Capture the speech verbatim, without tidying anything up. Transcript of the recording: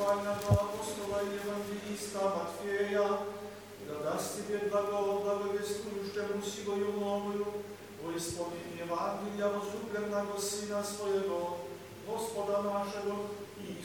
Pana apostola i ewangelista Matwieja, da daсть тебе благо, благовествующему силою новую, о исполнении Евангелия возлюбленного Сына Своего, Господа нашего Иисуса